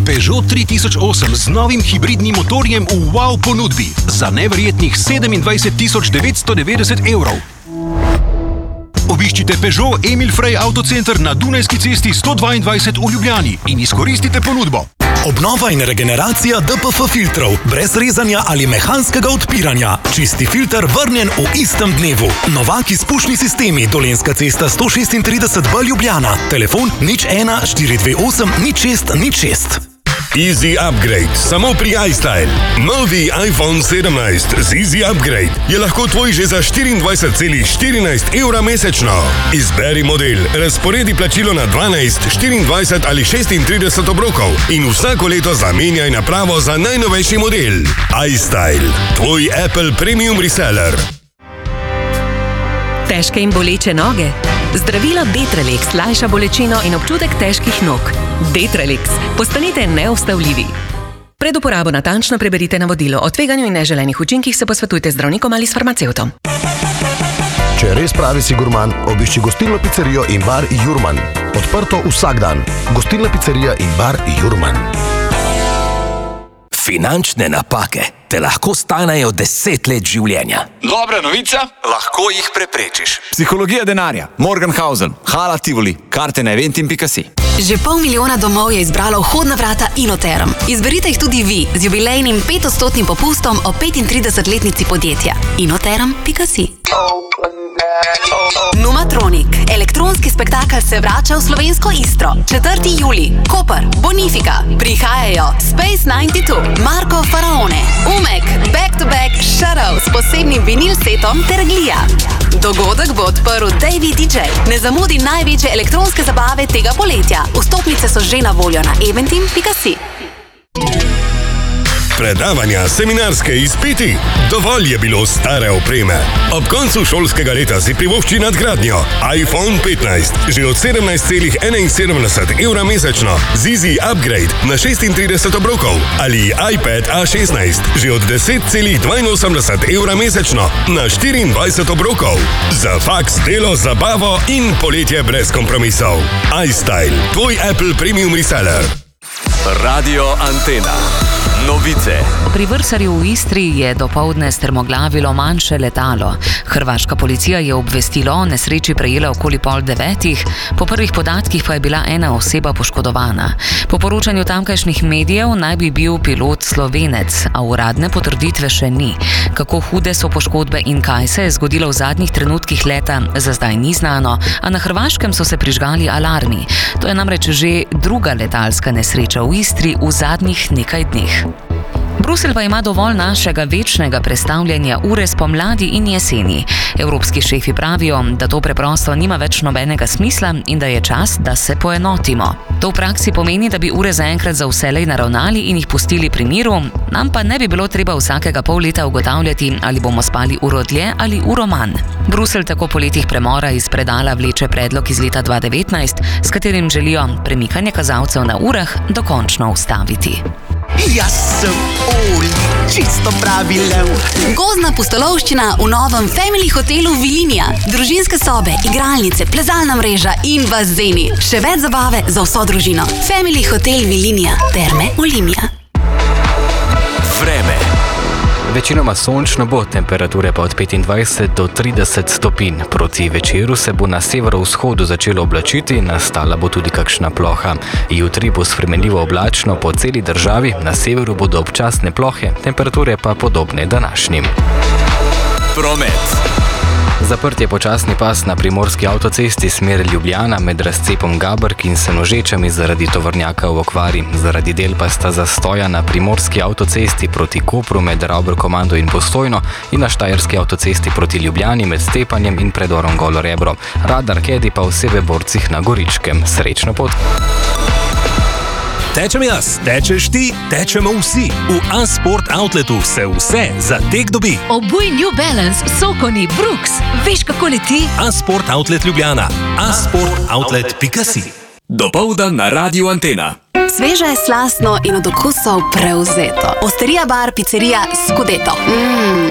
Peugeot 3008 z novim hibridnim motorjem v wow ponudbi za neverjetnih 27.990 evrov. Obiščite Peugeot Emil Frey Autocenter na Dunajski cesti 122 v Ljubljani in izkoristite ponudbo. Obnova in regeneracija DPF filtrov, brez rezanja ali mehanskega odpiranja. Čisti filter vrnjen v istem dnevu. Novak izpušni sistemi, Dolenjska cesta 136B Ljubljana. Telefon 01 428 0606. Easy Upgrade, samo pri iStyle. Novi iPhone 17 z Easy Upgrade je lahko tvoj že za 24,14 evra mesečno. Izberi model, razporedi plačilo na 12, 24 ali 36 obrokov in vsako leto zamenjaj napravo za najnovejši model. iStyle, tvoj Apple Premium Reseller. Težke in boleče noge? Zdravilo Detrelix lajša bolečino in občutek težkih nog. Detrelix. Postanite neustavljivi. Pred uporabo natančno preberite navodilo. O tveganju in neželenih učinkih se posvetujte z zdravnikom ali s farmacevtom. Če res pravi si gurman, obišči gostilno pizzerijo in bar Jurman. Odprto vsak dan. Gostilna pizzerija in bar Jurman. Finančne napake te lahko stanejo 10 let življenja. Dobra novica? Lahko jih preprečiš. Psihologija denarja, Morgenhausen, Hala Tivoli, karte na eventim.si. Že 500 000 domov je izbralo vhodna vrata Inoterm. Izberite jih tudi vi z jubilejnim 5% popustom o 35-letnici podjetja. Inoterm.si. Numatronik. Elektronski spektakel se vrača v slovensko Istro. 4. julij. Koper, Bonifika. Prihajajo Space 92, Marko Faraone, Umek, Back to Back, Shadow s posebnim vinil setom ter Glija. Dogodek bo odprl Davey DJ. Ne zamudi največje elektronske zabave tega poletja. Vstopnice so že na voljo na eventim.si. Predavanja, seminarske izpiti. Dovolj je bilo stare opreme. Ob koncu šolskega leta si privošči nadgradnjo. iPhone 15, že od 17,71 evra mesečno. Z Easy Upgrade na 36 obrokov. Ali iPad A16, že od 10,82 evra mesečno na 24 obrokov. Za faks, delo, zabavo in poletje brez kompromisov. iStyle, tvoj Apple Premium Reseller. Radio Antena. Novice. Pri Vrsarju v Istri je dopoldne strmoglavilo manjše letalo. Hrvaška policija je obvestilo o nesreči prejela okoli 8:30, po prvih podatkih pa je bila ena oseba poškodovana. Po poročanju tamkajšnjih medijev naj bi bil pilot Slovenec, a uradne potrditve še ni. Kako hude so poškodbe in kaj se je zgodilo v zadnjih trenutkih leta, za zdaj ni znano, a na Hrvaškem so se prižgali alarmi. To je namreč že druga letalska nesreča v Istri v zadnjih nekaj dneh. Bruselj pa ima dovolj našega večnega prestavljanja ure spomladi in jeseni. Evropski šefi pravijo, da to preprosto nima več nobenega smisla in da je čas, da se poenotimo. To v praksi pomeni, da bi ure zaenkrat za vselej naravnali in jih pustili pri miru, nam pa ne bi bilo treba vsakega pol leta ugotavljati, ali bomo spali uro dlje ali uro manj. Bruselj tako po letih premora iz predala vleče predlog iz leta 2019, s katerim želijo premikanje kazalcev na urah dokončno ustaviti. Jaz sem Oli, čisto pravi lev. Gozdna pustolovščina v novem Family hotelu Vilinija. Družinske sobe, igralnice, plezalna mreža in bazeni. Še več zabave za vso družino. Family hotel Vilinija. Terme Olimia. Vreme. Večinoma sončno bo, temperature pa od 25 do 30 stopinj. Proti večeru se bo na severovzhodu začelo oblačiti, nastala bo tudi kakšna ploha. Jutri bo spremenljivo oblačno po celi državi, na severu bodo občasne plohe, temperature pa podobne današnjim. Promet. Zaprt je počasni pas na primorski avtocesti smer Ljubljana med razcepom Gabrk in Senožečami zaradi tovornjaka v okvari. Zaradi del pa sta zastoja na primorski avtocesti proti Kopru med Ravbrkomando in Postojno in na štajerski avtocesti proti Ljubljani med Stepanjem in predorom Golo Rebro. Radar Kedi pa v Sebeborcih na Goričkem. Srečno pot! Tečem jaz, tečeš ti, tečemo vsi. V A-Sport Outletu se vse za tek dobi. Obuj New Balance, Sokoni, Brooks. Veš, kako leti? A-Sport Outlet Ljubljana. A-sportoutlet.si. Dopoldan na Radio Antena. Sveže, slastno in od okusov prevzeto. Osterija bar, pizzerija Scudetto.